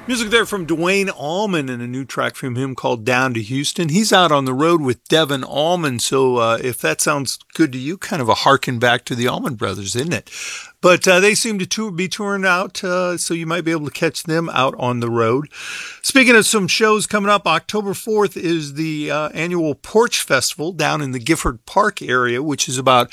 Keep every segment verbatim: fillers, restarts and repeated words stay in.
Music there from Dwayne Allman and a new track from him called Down to Houston. He's out on the road with Devin Allman, so uh, if that sounds good to you, kind of a harken back to the Allman Brothers, isn't it? But uh, they seem to tour, be touring out, uh, so you might be able to catch them out on the road. Speaking of some shows coming up, October fourth is the uh, annual Porch Festival down in the Gifford Park area, which is about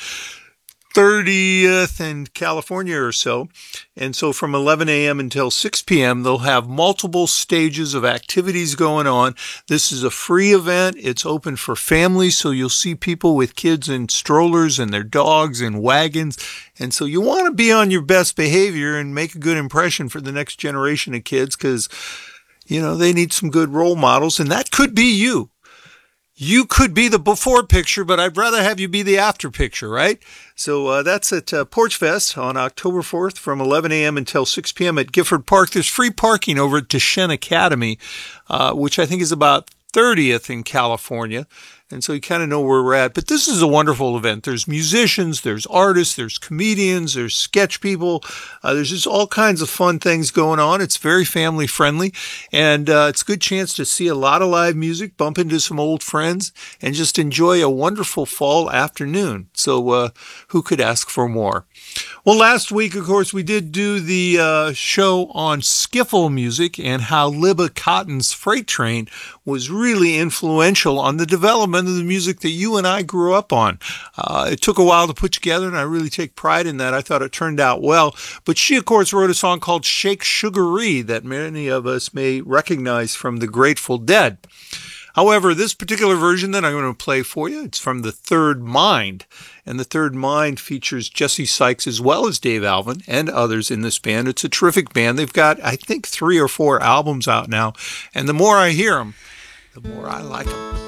thirtieth in California or so. And so from eleven a.m. until six p.m., they'll have multiple stages of activities going on. This is a free event. It's open for families, so you'll see people with kids in strollers and their dogs and wagons. And so you want to be on your best behavior and make a good impression for the next generation of kids because, you know, they need some good role models, and that could be you. You could be the before picture, but I'd rather have you be the after picture, right? So uh, that's at uh, Porch Fest on October fourth from eleven a.m. until six p.m. at Gifford Park. There's free parking over at Deschen Academy, uh, which I think is about thirtieth in California. And so you kind of know where we're at. But this is a wonderful event. There's musicians, there's artists, there's comedians, there's sketch people. Uh, there's just all kinds of fun things going on. It's very family friendly. And uh, it's a good chance to see a lot of live music, bump into some old friends, and just enjoy a wonderful fall afternoon. So uh, who could ask for more? Well, last week, of course, we did do the uh, show on skiffle music and how Libba Cotton's Freight Train was really influential on the development of the music that you and I grew up on. Uh, it took a while to put together, and I really take pride in that. I thought it turned out well. But she, of course, wrote a song called Shake Sugaree that many of us may recognize from the Grateful Dead. However, this particular version that I'm going to play for you, it's from The Third Mind. And The Third Mind features Jesse Sykes as well as Dave Alvin and others in this band. It's a terrific band. They've got, I think, three or four albums out now. And the more I hear them, the more I like them.